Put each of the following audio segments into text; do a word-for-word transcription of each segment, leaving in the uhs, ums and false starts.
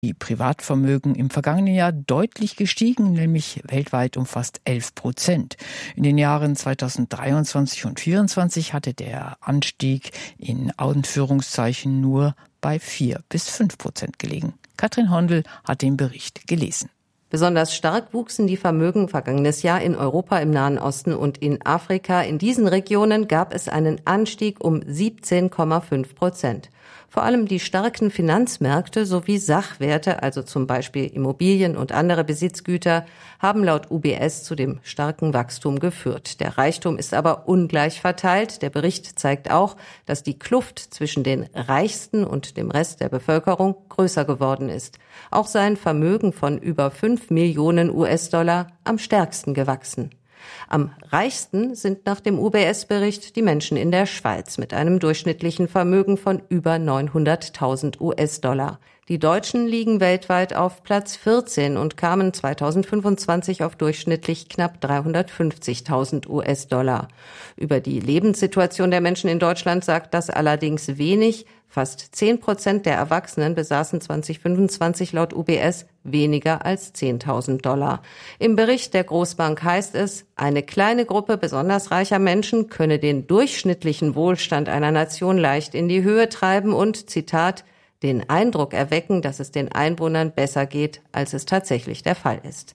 Die Privatvermögen im vergangenen Jahr deutlich gestiegen, nämlich weltweit um fast elf Prozent. In den Jahren zweitausenddreiundzwanzig und zweitausendvierundzwanzig hatte der Anstieg in Anführungszeichen nur bei vier bis fünf Prozent gelegen. Katrin Hondel hat den Bericht gelesen. Besonders stark wuchsen die Vermögen vergangenes Jahr in Europa, im Nahen Osten und in Afrika. In diesen Regionen gab es einen Anstieg um siebzehn Komma fünf Prozent. Vor allem die starken Finanzmärkte sowie Sachwerte, also zum Beispiel Immobilien und andere Besitzgüter, haben laut U B S zu dem starken Wachstum geführt. Der Reichtum ist aber ungleich verteilt. Der Bericht zeigt auch, dass die Kluft zwischen den Reichsten und dem Rest der Bevölkerung größer geworden ist. Auch seien Vermögen von über fünf Millionen U S-Dollar am stärksten gewachsen. Am reichsten sind nach dem U B S-Bericht die Menschen in der Schweiz mit einem durchschnittlichen Vermögen von über neunhunderttausend U S-Dollar. Die Deutschen liegen weltweit auf Platz vierzehn und kamen zweitausendfünfundzwanzig auf durchschnittlich knapp dreihundertfünfzigtausend U S-Dollar. Über die Lebenssituation der Menschen in Deutschland sagt das allerdings wenig. Fast zehn Prozent der Erwachsenen besaßen zweitausendfünfundzwanzig laut U B S weniger als zehntausend Dollar. Im Bericht der Großbank heißt es, eine kleine Gruppe besonders reicher Menschen könne den durchschnittlichen Wohlstand einer Nation leicht in die Höhe treiben und, Zitat, den Eindruck erwecken, dass es den Einwohnern besser geht, als es tatsächlich der Fall ist.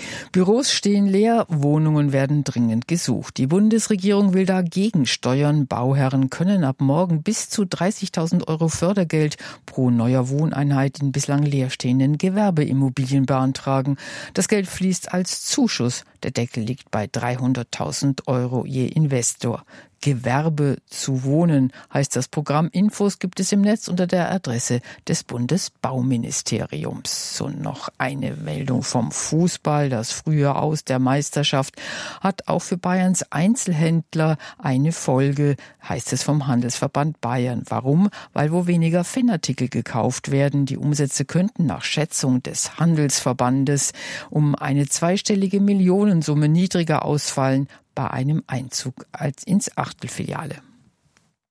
Büros stehen leer, Wohnungen werden dringend gesucht. Die Bundesregierung will dagegen steuern. Bauherren können ab morgen bis zu dreißigtausend Euro Fördergeld pro neuer Wohneinheit in bislang leerstehenden Gewerbeimmobilien beantragen. Das Geld fließt als Zuschuss. Der Deckel liegt bei dreihunderttausend Euro je Investor. Gewerbe zu wohnen heißt das Programm. Infos gibt es im Netz unter der Adresse des Bundesbauministeriums. Und noch eine Meldung vom Fußball. Das frühe Aus der Meisterschaft hat auch für Bayerns Einzelhändler eine Folge, heißt es vom Handelsverband Bayern. Warum? Weil wo weniger Fanartikel gekauft werden. Die Umsätze könnten nach Schätzung des Handelsverbandes um eine zweistellige Millionensumme niedriger ausfallen bei einem Einzug als ins Achtelfinale.